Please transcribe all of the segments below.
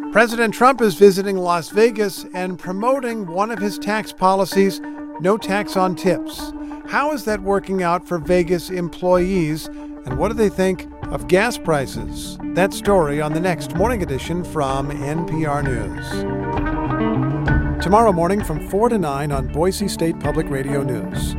President Trump is visiting Las Vegas and promoting one of his tax policies, no tax on tips. How is that working out for Vegas employees, and what do they think of gas prices? That story on the next Morning Edition from NPR News. Tomorrow morning from 4 to 9 on Boise State Public Radio News.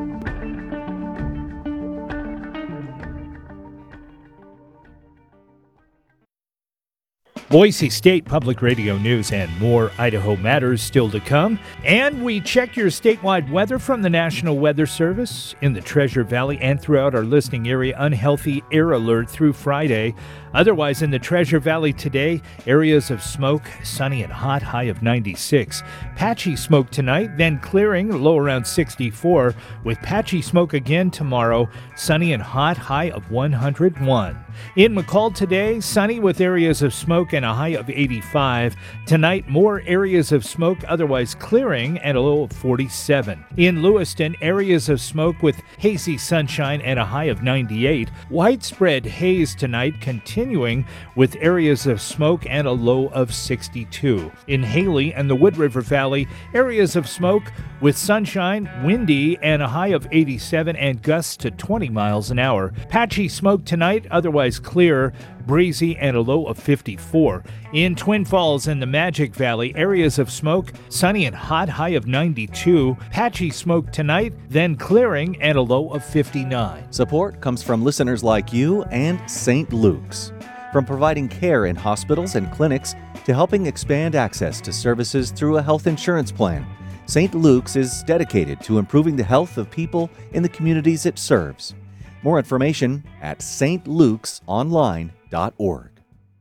Boise State Public Radio News and more Idaho Matters still to come. And we check your statewide weather from the National Weather Service in the Treasure Valley and throughout our listening area. Unhealthy air alert through Friday. Otherwise, in the Treasure Valley today, areas of smoke, sunny and hot, high of 96. Patchy smoke tonight, then clearing, low around 64. With patchy smoke again tomorrow, sunny and hot, high of 101. In McCall today, sunny with areas of smoke and a high of 85. Tonight, more areas of smoke, otherwise clearing, and a low of 47. In Lewiston, areas of smoke with hazy sunshine and a high of 98. Widespread haze tonight, continuing with areas of smoke and a low of 62. In Haley and the Wood River Valley, areas of smoke with sunshine, windy, and a high of 87 and gusts to 20 miles an hour. Patchy smoke tonight, otherwise clear, breezy, and a low of 54. In Twin Falls and the Magic Valley, areas of smoke, sunny and hot, high of 92. Patchy smoke tonight, then clearing, and a low of 59. Support comes from listeners like you and St. Luke's. From providing care in hospitals and clinics to helping expand access to services through a health insurance plan, St. Luke's is dedicated to improving the health of people in the communities it serves. More information at stlukesonline.org.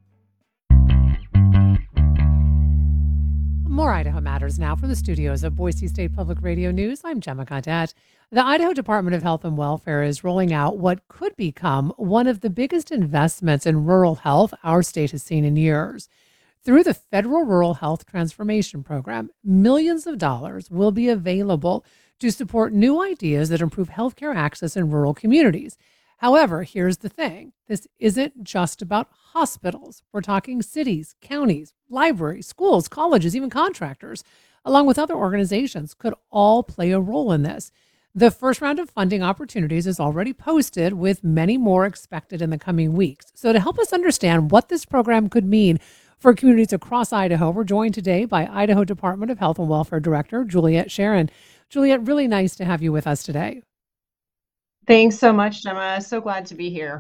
More Idaho Matters now from the studios of Boise State Public Radio News. I'm Gemma Gaudette. The Idaho Department of Health and Welfare is rolling out what could become one of the biggest investments in rural health our state has seen in years. Through the Federal Rural Health Transformation Program, millions of dollars will be available to support new ideas that improve healthcare access in rural communities. However, here's the thing. This isn't just about hospitals. We're talking cities, counties, libraries, schools, colleges, even contractors, along with other organizations, could all play a role in this. The first round of funding opportunities is already posted, with many more expected in the coming weeks. So to help us understand what this program could mean for communities across Idaho, we're joined today by Idaho Department of Health and Welfare Director Juliette Sharon. Juliette, really nice to have you with us today. Thanks so much, Gemma. So glad to be here.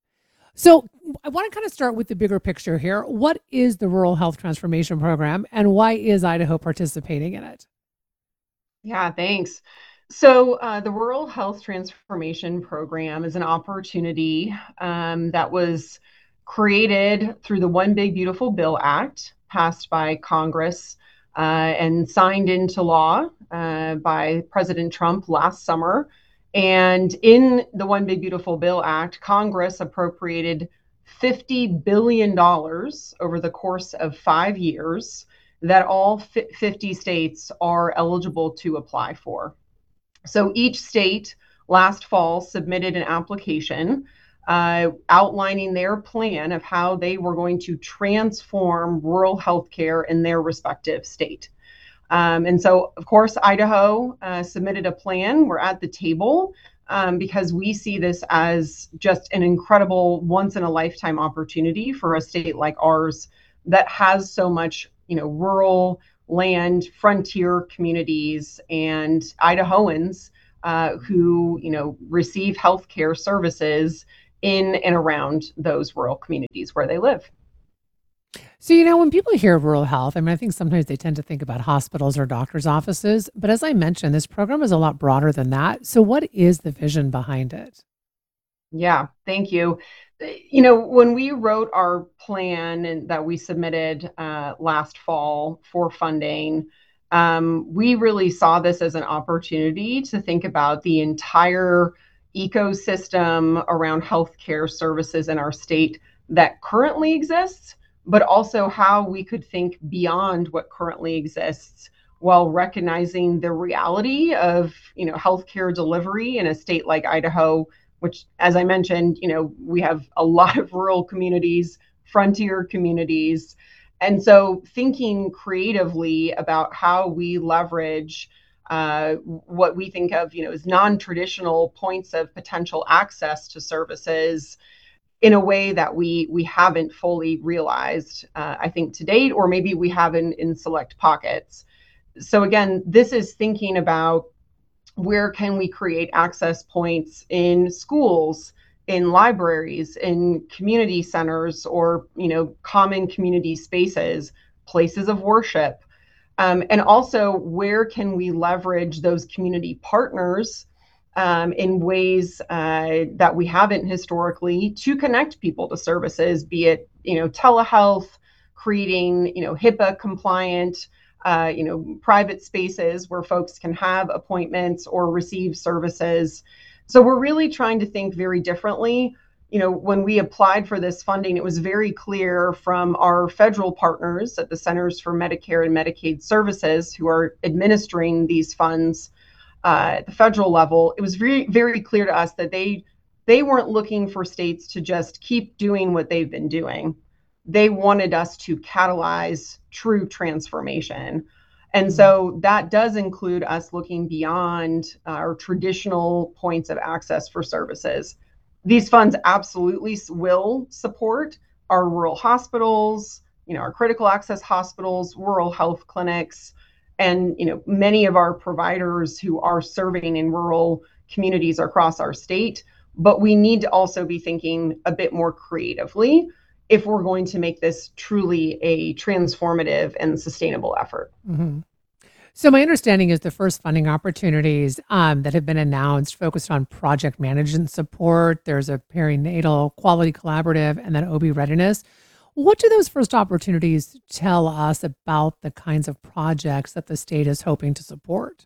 So I want to kind of start with the bigger picture here. What is the Rural Health Transformation Program, and why is Idaho participating in it? Yeah, thanks. So the Rural Health Transformation Program is an opportunity that was created through the One Big Beautiful Bill Act, passed by Congress and signed into law by President Trump last summer. And in the One Big Beautiful Bill Act, Congress appropriated $50 billion over the course of 5 years that all 50 states are eligible to apply for. So each state last fall submitted an application outlining their plan of how they were going to transform rural healthcare in their respective state. And so, of course, Idaho submitted a plan. We're at the table because we see this as just an incredible once-in-a-lifetime opportunity for a state like ours that has so much, rural land, frontier communities, and Idahoans who, receive healthcare services in and around those rural communities where they live. So, when people hear rural health, I think sometimes they tend to think about hospitals or doctors' offices. But as I mentioned, this program is a lot broader than that. So what is the vision behind it? Yeah, thank you. When we wrote our plan and that we submitted last fall for funding, we really saw this as an opportunity to think about the entire ecosystem around healthcare services in our state that currently exists, but also how we could think beyond what currently exists while recognizing the reality of, healthcare delivery in a state like Idaho, which, as I mentioned, we have a lot of rural communities, frontier communities, And so thinking creatively about how we leverage what we think of, as non-traditional points of potential access to services in a way that we haven't fully realized, I think, to date, or maybe we haven't in select pockets. So again, this is thinking about where can we create access points in schools, in libraries, in community centers, or common community spaces, places of worship, and also where can we leverage those community partners in ways that we haven't historically to connect people to services, be it telehealth, creating HIPAA compliant private spaces where folks can have appointments or receive services. So we're really trying to think very differently. When we applied for this funding, it was very clear from our federal partners at the Centers for Medicare and Medicaid Services, who are administering these funds at the federal level. It was very, very clear to us that they weren't looking for states to just keep doing what they've been doing. They wanted us to catalyze true transformation. And so that does include us looking beyond our traditional points of access for services. These funds absolutely will support our rural hospitals, our critical access hospitals, rural health clinics, and many of our providers who are serving in rural communities across our state. But we need to also be thinking a bit more creatively if we're going to make this truly a transformative and sustainable effort. Mm-hmm. So my understanding is the first funding opportunities that have been announced focused on project management support. There's a perinatal quality collaborative and then OB readiness. What do those first opportunities tell us about the kinds of projects that the state is hoping to support?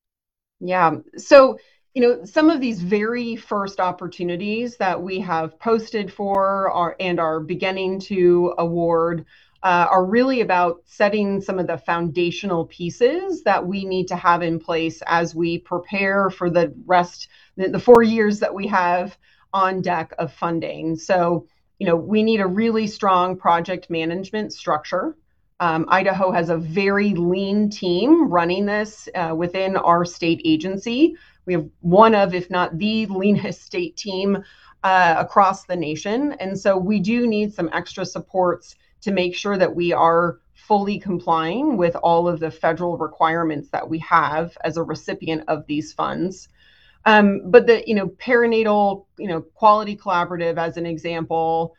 Yeah. So, some of these very first opportunities that we have posted for and are beginning to award are really about setting some of the foundational pieces that we need to have in place as we prepare for the rest, the 4 years that we have on deck of funding. So, we need a really strong project management structure. Idaho has a very lean team running this within our state agency. We have one of, if not the leanest state team across the nation. And so we do need some extra supports to make sure that we are fully complying with all of the federal requirements that we have as a recipient of these funds. But the perinatal quality collaborative, as an example,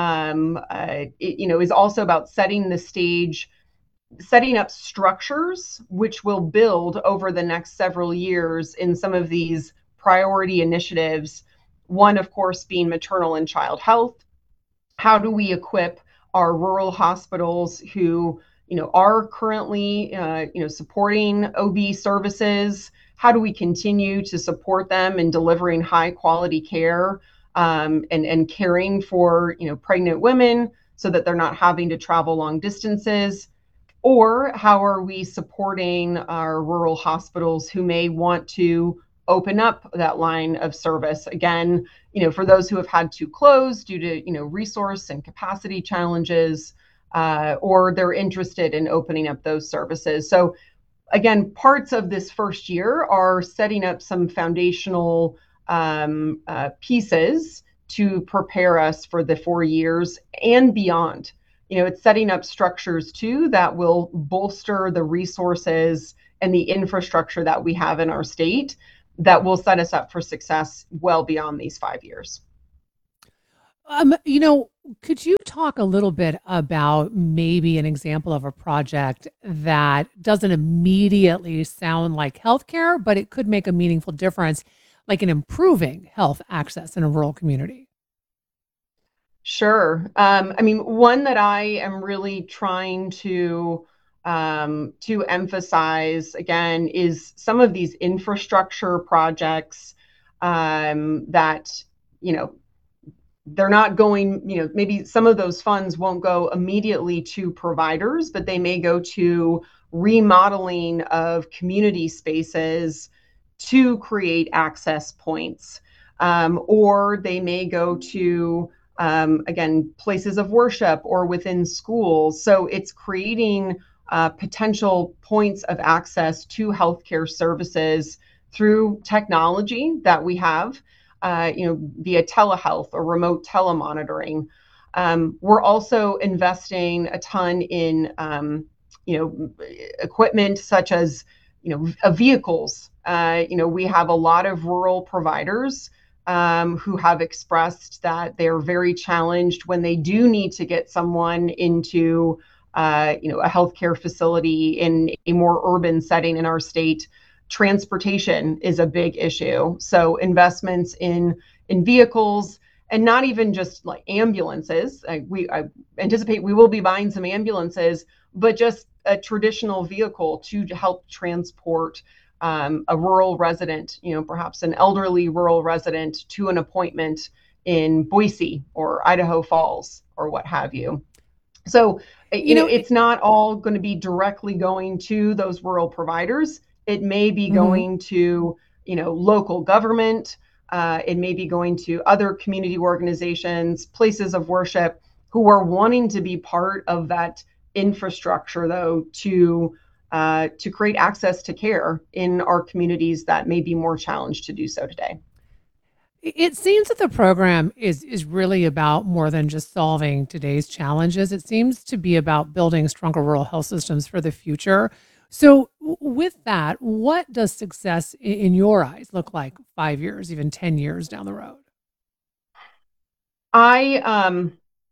is also about setting the stage, setting up structures which will build over the next several years in some of these priority initiatives. One, of course, being maternal and child health. How do we equip our rural hospitals who are currently supporting OB services? How do we continue to support them in delivering high quality care and caring for pregnant women so that they're not having to travel long distances? Or how are we supporting our rural hospitals who may want to open up that line of service again, for those who have had to close due to resource and capacity challenges, or they're interested in opening up those services. So again, parts of this first year are setting up some foundational pieces to prepare us for the 4 years and beyond. It's setting up structures too that will bolster the resources and the infrastructure that we have in our state that will set us up for success well beyond these 5 years. Could you talk a little bit about maybe an example of a project that doesn't immediately sound like healthcare, but it could make a meaningful difference, like in improving health access in a rural community? Sure. One that I am really trying to emphasize again is some of these infrastructure projects that they're not going. Maybe some of those funds won't go immediately to providers, but they may go to remodeling of community spaces to create access points, or they may go to again, places of worship or within schools. So it's creating potential points of access to healthcare services through technology that we have, via telehealth or remote telemonitoring. We're also investing a ton in, equipment such as, vehicles. We have a lot of rural providers who have expressed that they're very challenged when they do need to get someone into, a healthcare facility in a more urban setting in our state. Transportation is a big issue. So investments in vehicles, and not even just like ambulances. I anticipate we will be buying some ambulances, but just a traditional vehicle to help transport a rural resident, perhaps an elderly rural resident, to an appointment in Boise or Idaho Falls or what have you. So, it's not all going to be directly going to those rural providers. It may be going to, local government. It may be going to other community organizations, places of worship, who are wanting to be part of that infrastructure, though, to create access to care in our communities that may be more challenged to do so today. It seems that the program is really about more than just solving today's challenges. It seems to be about building stronger rural health systems for the future. So with that, what does success in your eyes look like 5 years, even 10 years down the road? I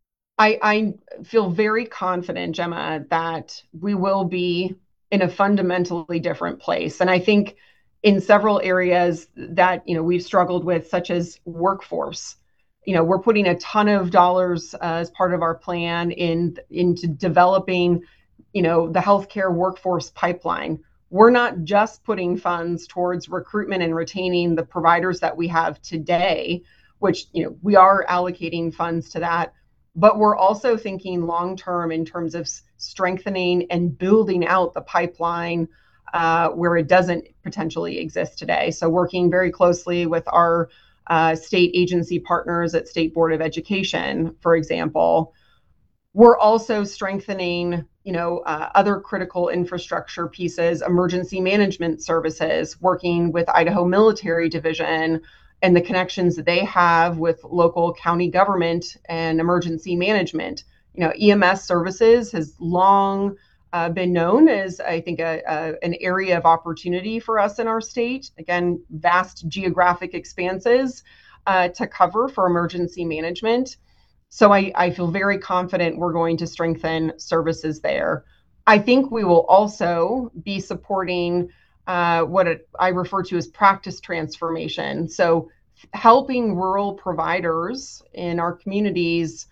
feel very confident, Gemma, that we will be in a fundamentally different place. And I think in several areas that, we've struggled with, such as workforce, we're putting a ton of dollars as part of our plan into developing, the healthcare workforce pipeline. We're not just putting funds towards recruitment and retaining the providers that we have today, which, we are allocating funds to that, but we're also thinking long-term in terms of strengthening and building out the pipeline where it doesn't potentially exist today. So working very closely with our state agency partners at State Board of Education, for example. We're also strengthening, other critical infrastructure pieces, emergency management services, working with Idaho Military Division and the connections that they have with local county government and emergency management. EMS services has long been known as, I think, an area of opportunity for us in our state. Again, vast geographic expanses to cover for emergency management. So I feel very confident we're going to strengthen services there. I think we will also be supporting what I refer to as practice transformation. So helping rural providers in our communities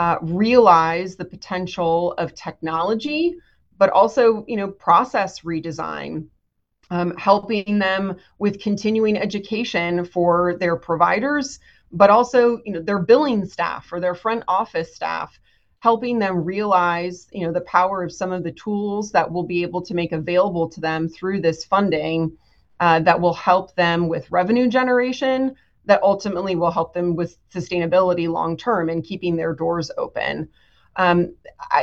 realize the potential of technology, but also, process redesign, helping them with continuing education for their providers, but also, their billing staff or their front office staff, helping them realize, the power of some of the tools that we'll be able to make available to them through this funding that will help them with revenue generation, that ultimately will help them with sustainability long term and keeping their doors open. And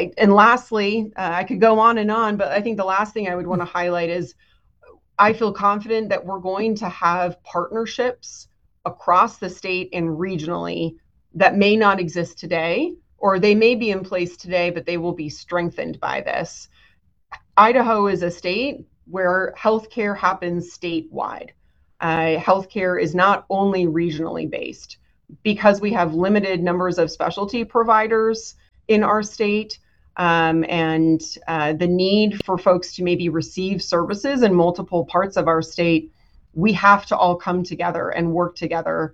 lastly, I could go on, but I think the last thing I would want to highlight is I feel confident that we're going to have partnerships across the state and regionally that may not exist today, or they may be in place today, but they will be strengthened by this. Idaho is a state where healthcare happens statewide. Healthcare is not only regionally based. Because we have limited numbers of specialty providers in our state, and the need for folks to maybe receive services in multiple parts of our state, we have to all come together and work together.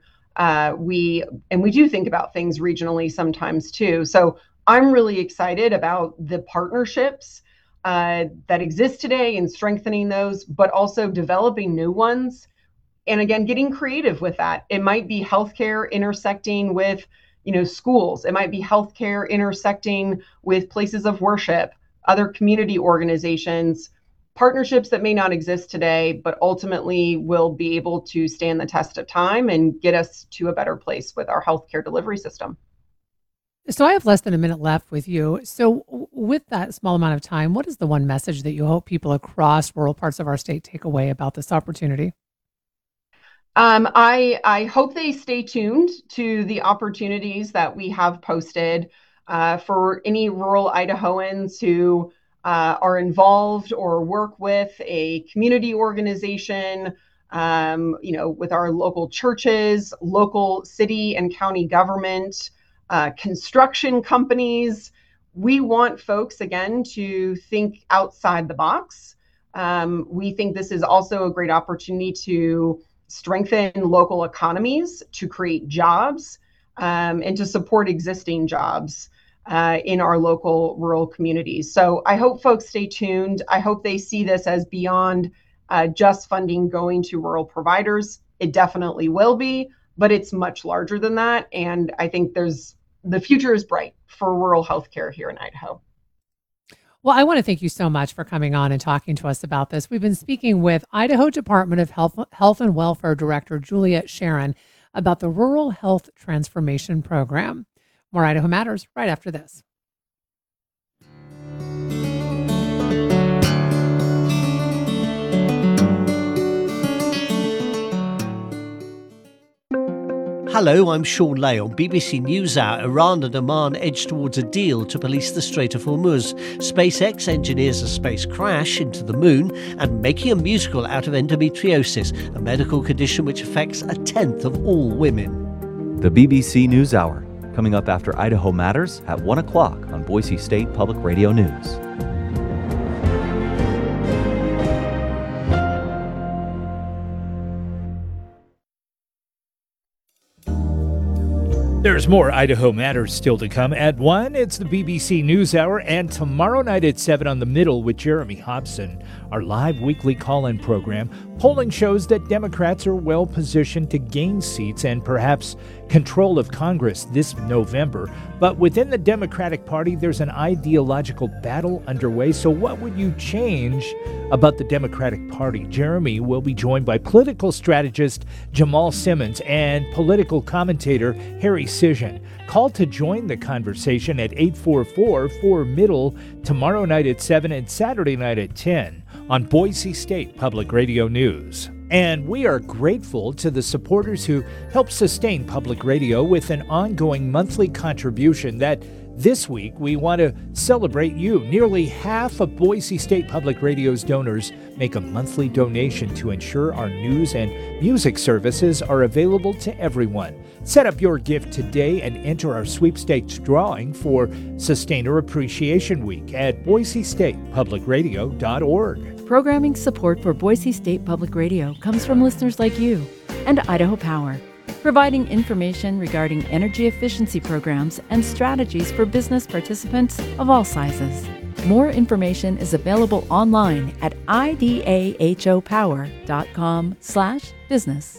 We do think about things regionally sometimes too. So I'm really excited about the partnerships that exist today and strengthening those, but also developing new ones. And again, getting creative with that. It might be healthcare intersecting with, schools. It might be healthcare intersecting with places of worship, other community organizations, partnerships that may not exist today, but ultimately will be able to stand the test of time and get us to a better place with our healthcare delivery system. So I have less than a minute left with you. So with that small amount of time, what is the one message that you hope people across rural parts of our state take away about this opportunity? I hope they stay tuned to the opportunities that we have posted for any rural Idahoans who are involved or work with a community organization, with our local churches, local city and county government, construction companies. We want folks, again, to think outside the box. We think this is also a great opportunity to strengthen local economies, to create jobs, and to support existing jobs in our local rural communities. So I hope folks stay tuned. I hope they see this as beyond just funding going to rural providers. It definitely will be, but it's much larger than that. And I think the future is bright for rural healthcare here in Idaho. Well, I want to thank you so much for coming on and talking to us about this. We've been speaking with Idaho Department of Health and Welfare Director Juliet Sharon about the Rural Health Transformation Program. More Idaho Matters right after this. Hello, I'm Sean Lay. On BBC NewsHour, Iran and Oman edge towards a deal to police the Strait of Hormuz. SpaceX engineers a space crash into the moon, and making a musical out of endometriosis, a medical condition which affects a tenth of all women. The BBC NewsHour, coming up after Idaho Matters at 1 o'clock on Boise State Public Radio News. There's more Idaho Matters still to come. At 1, it's the BBC NewsHour, and tomorrow night at 7 on The Middle with Jeremy Hobson, our live weekly call-in program. Polling shows that Democrats are well positioned to gain seats and perhaps control of Congress this November. But within the Democratic Party, there's an ideological battle underway. So what would you change about the Democratic Party? Jeremy will be joined by political strategist Jamal Simmons and political commentator Harry Cision. Call to join the conversation at 844-4-MIDDLE tomorrow night at 7 and Saturday night at 10 on Boise State Public Radio News. And we are grateful to the supporters who help sustain public radio with an ongoing monthly contribution that this week we want to celebrate you. Nearly half of Boise State Public Radio's donors make a monthly donation to ensure our news and music services are available to everyone. Set up your gift today and enter our sweepstakes drawing for Sustainer Appreciation Week at boisestatepublicradio.org. Programming support for Boise State Public Radio comes from listeners like you and Idaho Power, providing information regarding energy efficiency programs and strategies for business participants of all sizes. More information is available online at idahopower.com/business.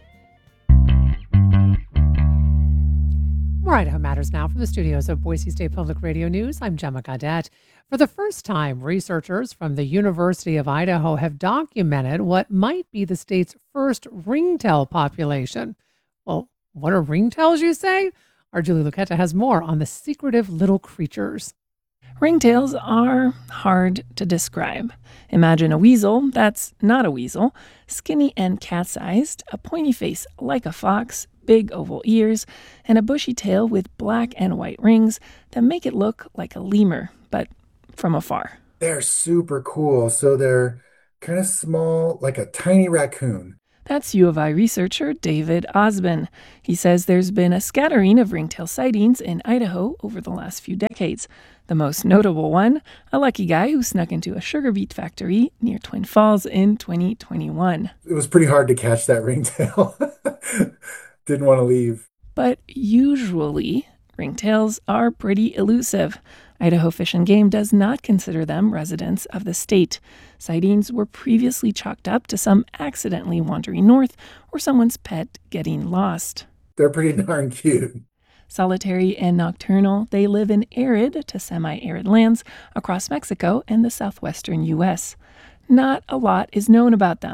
More Idaho Matters now from the studios of Boise State Public Radio News. I'm Gemma Gaudette. For the first time, researchers from the University of Idaho have documented what might be the state's first ringtail population. Well, what are ringtails, you say? Our Julie Luquetta has more on the secretive little creatures. Ringtails are hard to describe. Imagine a weasel that's not a weasel, skinny and cat-sized, a pointy face like a fox, big oval ears, and a bushy tail with black and white rings that make it look like a lemur, but from afar. They're super cool. So they're kind of small, like a tiny raccoon. That's U of I researcher David Osbin. He says there's been a scattering of ringtail sightings in Idaho over the last few decades. The most notable one, a lucky guy who snuck into a sugar beet factory near Twin Falls in 2021. It was pretty hard to catch that ringtail. Didn't want to leave. But usually, ringtails are pretty elusive. Idaho Fish and Game does not consider them residents of the state. Sightings were previously chalked up to some accidentally wandering north or someone's pet getting lost. They're pretty darn cute. Solitary and nocturnal, they live in arid to semi-arid lands across Mexico and the southwestern U.S. Not a lot is known about them.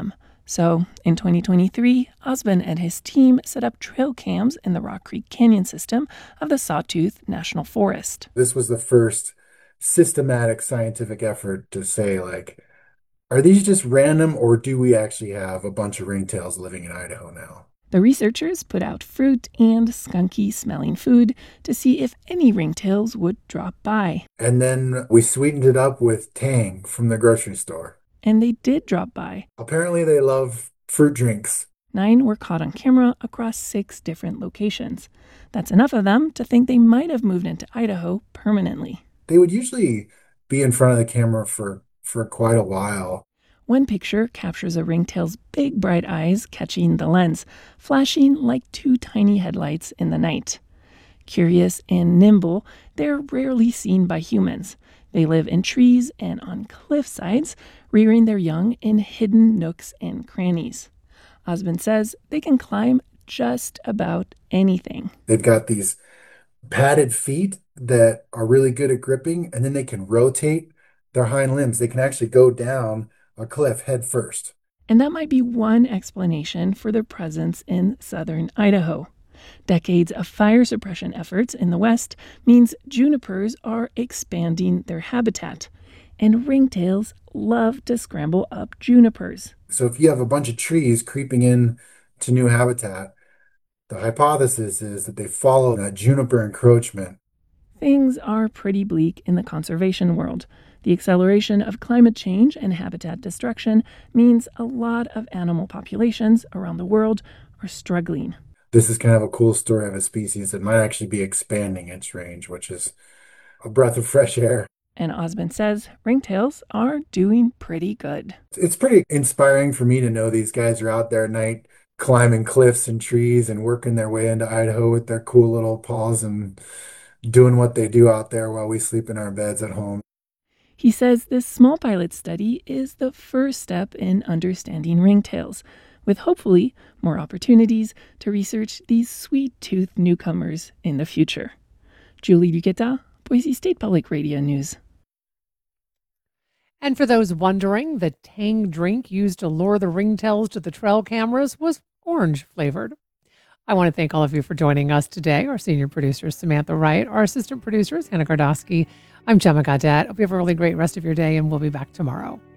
So, in 2023, Osborne and his team set up trail cams in the Rock Creek Canyon system of the Sawtooth National Forest. This was the first systematic scientific effort to say, like, are these just random, or do we actually have a bunch of ringtails living in Idaho now? The researchers put out fruit and skunky-smelling food to see if any ringtails would drop by. And then we sweetened it up with Tang from the grocery store. And they did drop by. Apparently they love fruit drinks. 9 were caught on camera across 6 different locations. That's enough of them to think they might have moved into Idaho permanently. They would usually be in front of the camera for quite a while. One picture captures a ringtail's big bright eyes catching the lens, flashing like 2 tiny headlights in the night. Curious and nimble, they're rarely seen by humans. They live in trees and on cliff sides, rearing their young in hidden nooks and crannies. Osborne says they can climb just about anything. They've got these padded feet that are really good at gripping, and then they can rotate their hind limbs. They can actually go down a cliff head first. And that might be one explanation for their presence in southern Idaho. Decades of fire suppression efforts in the West means junipers are expanding their habitat, and ringtails love to scramble up junipers. So if you have a bunch of trees creeping in to new habitat, the hypothesis is that they follow that juniper encroachment. Things are pretty bleak in the conservation world. The acceleration of climate change and habitat destruction means a lot of animal populations around the world are struggling. This is kind of a cool story of a species that might actually be expanding its range, which is a breath of fresh air. And Osborne says ringtails are doing pretty good. It's pretty inspiring for me to know these guys are out there at night climbing cliffs and trees and working their way into Idaho with their cool little paws and doing what they do out there while we sleep in our beds at home. He says this small pilot study is the first step in understanding ringtails, with hopefully more opportunities to research these sweet-toothed newcomers in the future. Julie Duqueta, Boise State Public Radio News. And for those wondering, the Tang drink used to lure the ringtails to the trail cameras was orange flavored. I want to thank all of you for joining us today. Our senior producer, Samantha Wright. Our assistant producer is Hannah Gardosky. I'm Gemma Gaudet. Hope you have a really great rest of your day, and we'll be back tomorrow.